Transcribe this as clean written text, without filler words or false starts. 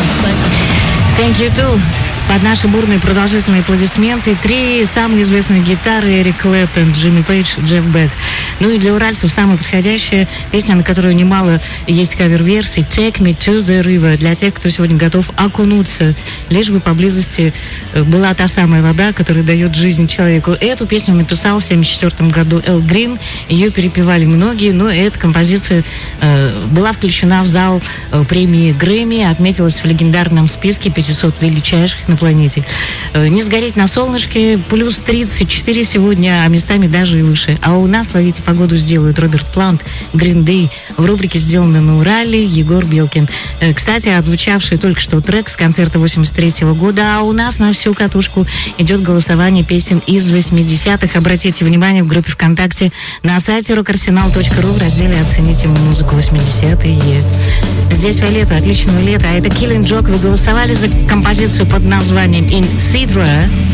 Thank you too. Под наши бурные продолжительные аплодисменты 3 самые известные гитары: Эрик Клэптон, Джимми Пейдж, Джефф Бек. Ну и для уральцев самая подходящая песня, на которую немало есть кавер-версий, Take Me to the River, для тех, кто сегодня готов окунуться, лишь бы поблизости была та самая вода, которая дает жизнь человеку. Эту песню написал в 1974 году Эл Грин, ее перепевали многие, но эта композиция была включена в зал премии Грэмми, отметилась в легендарном списке 500 величайших на планете. Не сгореть на солнышке, плюс 34 сегодня, а местами даже и выше. А у нас «Ловите погоду» сделают Роберт Плант, Green Day, в рубрике «Сделано на Урале» Егор Белкин. Кстати, отзвучавший только что трек с концерта 83-го года, а у нас на всю катушку идет голосование песен из 80-х. Обратите внимание, в группе ВКонтакте на сайте rockarsenal.ru в разделе «Оцените музыку 80-е». Здесь Виолетта, отличного лета, а это Killing Joke. Вы голосовали за композицию под названием In Sidra.